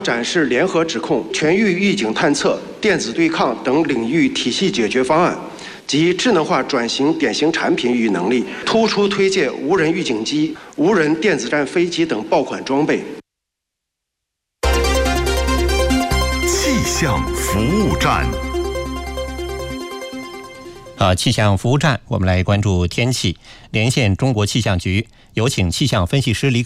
展示联合指控、全域预警探测、电子对抗等领域体系解决方案及智能化转型典型产品与能力，突出推介无人预警机、无人电子战飞机等爆款装备。 气象服务站。 气象服务站，我们来关注天气。连线中国气象局，有请气象分析师李